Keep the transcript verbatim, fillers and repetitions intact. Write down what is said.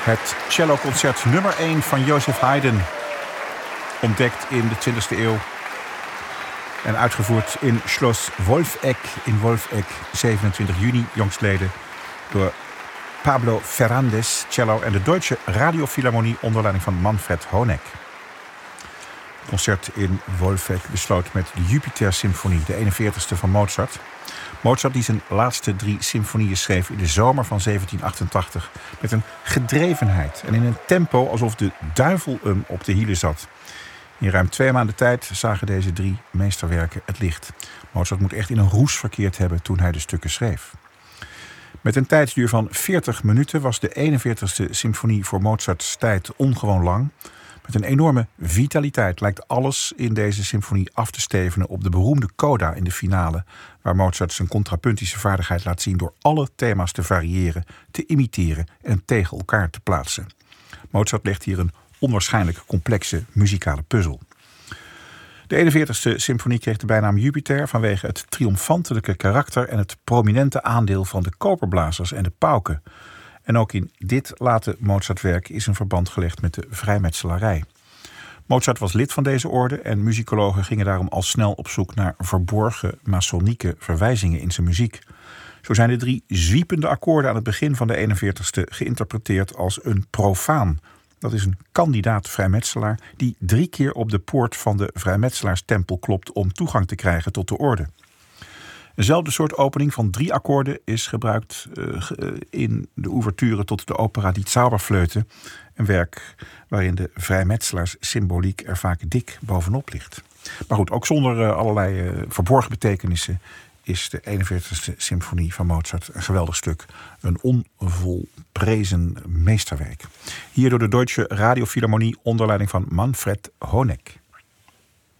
Het celloconcert nummer één van Joseph Haydn. Ontdekt in de twintigste eeuw. En uitgevoerd in Schloss Wolfegg in Wolfegg, zevenentwintig juni, jongstleden. Door Pablo Ferrandez, cello, en de Deutsche Radiophilharmonie onder leiding van Manfred Honeck. Het concert in Wolfegg besloot met de Jupiter-symfonie, de eenenveertigste van Mozart. Mozart die zijn laatste drie symfonieën schreef in de zomer van zeventien achtentachtig... met een gedrevenheid en in een tempo alsof de duivel hem op de hielen zat. In ruim twee maanden tijd zagen deze drie meesterwerken het licht. Mozart moet echt in een roes verkeerd hebben toen hij de stukken schreef. Met een tijdsduur van veertig minuten was de eenenveertigste symfonie voor Mozarts tijd ongewoon lang. Met een enorme vitaliteit lijkt alles in deze symfonie af te stevenen op de beroemde coda in de finale, waar Mozart zijn contrapuntische vaardigheid laat zien door alle thema's te variëren, te imiteren en tegen elkaar te plaatsen. Mozart legt hier een onwaarschijnlijk complexe muzikale puzzel. De eenenveertigste symfonie kreeg de bijnaam Jupiter vanwege het triomfantelijke karakter en het prominente aandeel van de koperblazers en de pauken. En ook in dit late Mozartwerk is een verband gelegd met de vrijmetselarij. Mozart was lid van deze orde en muzikologen gingen daarom al snel op zoek naar verborgen masonieke verwijzingen in zijn muziek. Zo zijn de drie zwiepende akkoorden aan het begin van de eenenveertigste geïnterpreteerd als een profaan. Dat is een kandidaat vrijmetselaar die drie keer op de poort van de vrijmetselaarstempel klopt om toegang te krijgen tot de orde. Eenzelfde soort opening van drie akkoorden is gebruikt uh, in de ouverture tot de opera Die Zauberflöte, een werk waarin de vrijmetselaarssymboliek er vaak dik bovenop ligt. Maar goed, ook zonder uh, allerlei uh, verborgen betekenissen is de eenenveertigste symfonie van Mozart een geweldig stuk. Een onvolprezen meesterwerk. Hier door de Deutsche Radiophilharmonie onder leiding van Manfred Honeck.